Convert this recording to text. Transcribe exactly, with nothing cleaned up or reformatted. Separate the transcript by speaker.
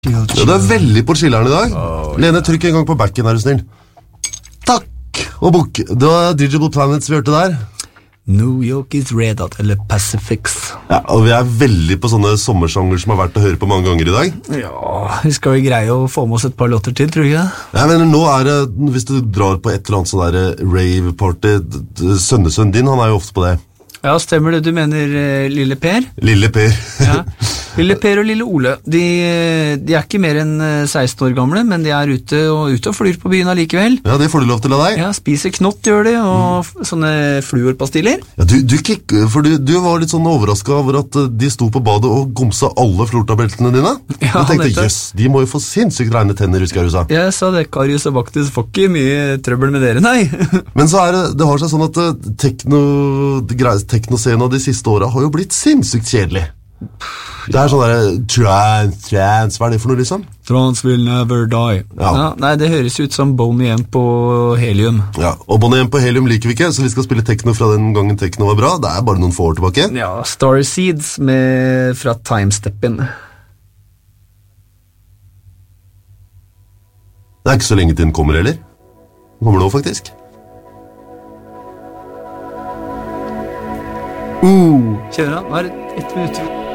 Speaker 1: Ja, det er veldig på chilleren i dag.
Speaker 2: Oh,
Speaker 1: Lene, trykk en gang på backen, er du snill. Takk! Og bok. Det var Digital Planets vi hørte der.
Speaker 2: New York is red hot, eller Pacifics.
Speaker 1: Ja, og vi er veldig på sånne sommersanger som har vært å høre på mange ganger i dag.
Speaker 2: Ja, vi skal jo greie å få med oss et par låter til, tror jeg.
Speaker 1: Ja, men nå er det, hvis du drar på et eller annet sånn der rave-party, sønnesønnen din, han er jo ofte på det.
Speaker 2: Ja, stemmer det. Du mener uh, Lille Per?
Speaker 1: Lille Per.
Speaker 2: Ja. Lille Per og Lille Ole, de, de er ikke mer enn seksten år gamle, men de er ute og, ute og flyr på byen allikevel.
Speaker 1: Ja, det får du lov til av deg.
Speaker 2: Ja, spiser knott gjør de, og mm. sånne fluorpastiller.
Speaker 1: Ja, du, du, kikk, for du, du var litt sånn overrasket over at de sto på badet og gomsa alle flortabeltene dine.
Speaker 2: Ja,
Speaker 1: du tenkte, jøss, de må jo få sinnssykt reine tenner, husker jeg du sa.
Speaker 2: Jeg sa det, Karius og Baktus får ikke mye trøbbel med dere, nei.
Speaker 1: Men så er det, det har seg sånn at tekno, teknoscenen av de siste årene har jo blitt sinnssykt kjedelig. Det er sånn der trans, trans, hva er det for noe liksom?
Speaker 2: Trans will never die.
Speaker 1: Ja.
Speaker 2: Ja, nei, det høres ut som Boney M på Helium.
Speaker 1: Ja, og Boney M på Helium liker vi ikke, så vi skal spille tekno fra den gangen tekno var bra. Det er bare noen få år tilbake.
Speaker 2: Ja, Starseeds med, fra Timesteppin.
Speaker 1: Det er ikke så lenge til den kommer heller. Den kommer nå faktisk.
Speaker 2: Uh, kjenner han? Nå er det ett minutt.